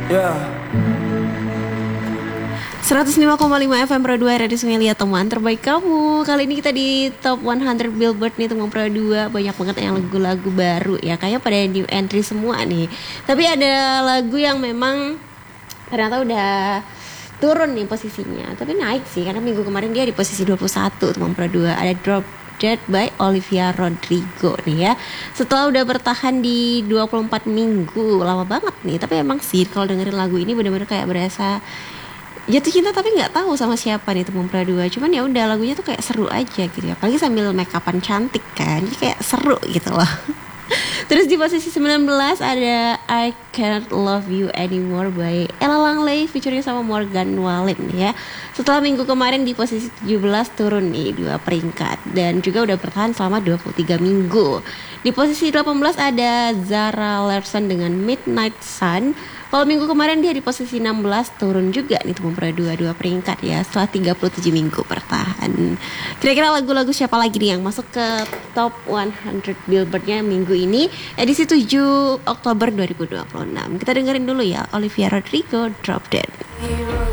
Yeah. 105,5 FM Pro 2 Radio Sungai Liat, teman terbaik kamu. Kali ini kita di Top 100 Billboard nih teman Pro 2. Banyak banget yang lagu-lagu baru ya, kayaknya pada new entry semua nih. Tapi ada lagu yang memang ternyata udah turun nih posisinya, tapi naik sih karena minggu kemarin dia di posisi 21 teman Pro 2. Ada Drop Dead by Olivia Rodrigo nih ya. Setelah udah bertahan di 24 minggu, lama banget nih. Tapi emang sih kalau dengerin lagu ini benar-benar kayak berasa jatuh cinta tapi nggak tahu sama siapa nih teman Pro 2. Cuman ya udah lagunya tuh kayak seru aja gitu ya. Apalagi sambil make upan cantik kan, jadi kayak seru gitu loh. Terus di posisi 19 ada I Can't Love You Anymore by Ella Langley featuring sama Morgan Wallen ya. Setelah minggu kemarin di posisi 17 turun nih 2 peringkat dan juga udah bertahan selama 23 minggu. Di posisi 18 ada Zara Larsson dengan Midnight Sun. Kalau minggu kemarin dia di posisi 16 turun juga nih teman Pro 2 peringkat ya setelah 37 minggu bertahan. Kira-kira lagu-lagu siapa lagi nih yang masuk ke Top 100 Billboard-nya minggu ini edisi 7 Oktober 2026. Kita dengerin dulu ya Olivia Rodrigo, Drop Dead.